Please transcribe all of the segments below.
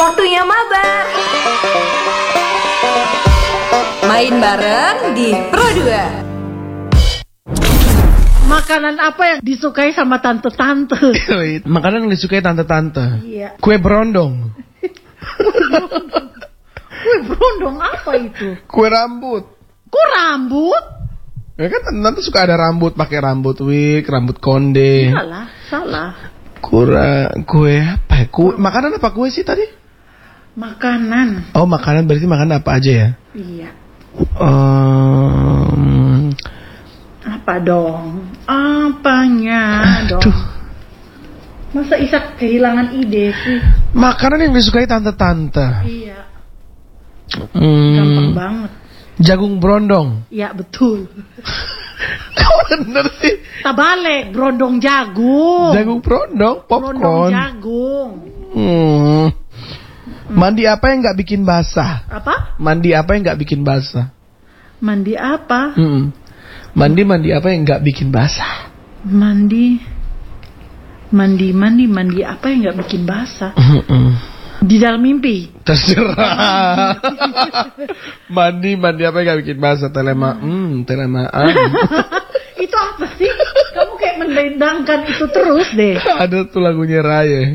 Waktunya mabar. Main bareng di Pro 2. Makanan apa yang disukai sama tante-tante? Makanan yang disukai tante-tante. Iya. Kue berondong. Kue berondong apa itu? Kue rambut. Kok rambut? Ya kan tante suka ada rambut, pakai rambut wig, rambut konde. Salah. Kue apa ya? Makanan apa kue sih tadi? Makanan. Oh, makanan berarti makanan apa aja ya? Iya. Apa dong? Apanya dong? Aduh. Masa Isak kehilangan ide sih? Makanan yang disukai tante-tante. Iya. Gampang banget. Jagung brondong. Ya betul. Kau bener sih. Tabalik, brondong jagung. Jagung brondong, popcorn. Brondong jagung. Mandi apa yang nggak bikin basah? Apa? Mandi apa yang nggak bikin basah? Mandi apa? Mandi apa yang nggak bikin basah? Mandi apa yang nggak bikin basah? Di dalam mimpi. Terserah. mandi apa yang nggak bikin basah? Telemaan. Itu apa sih? Kamu kayak mendendangkan itu terus deh. Ada tuh lagunya Raya.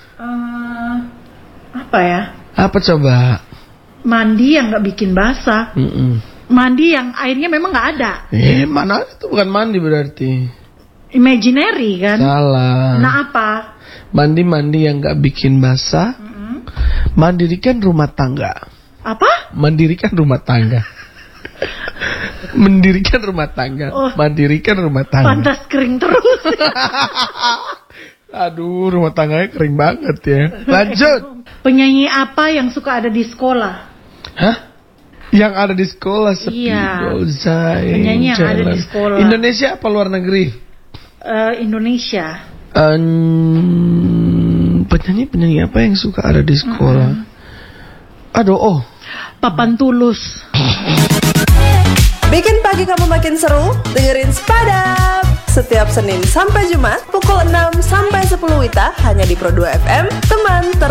Apa ya? Apa coba? Mandi yang nggak bikin basah. Mandi yang airnya memang nggak ada. Mana itu bukan mandi berarti. Imaginary kan? Salah. Nah apa? Mandi yang nggak bikin basah. Mandirikan rumah tangga. Apa? Mandirikan rumah tangga. Mendirikan rumah tangga. Oh. Mandirikan rumah tangga. Pantas kering terus. Aduh, rumah tangganya kering banget ya. Lanjut. Penyanyi apa yang suka ada di sekolah? Hah? Yang ada di sekolah sepi. Iya. Penyanyi yang ada di sekolah. Indonesia apa luar negeri? Indonesia. Penyanyi apa yang suka ada di sekolah? Aduh, Papan Tulus. Bikin pagi kamu makin seru, dengerin Spadap. Setiap Senin sampai Jumat pukul 6 sampai 10 WITA hanya di Pro 2 FM, teman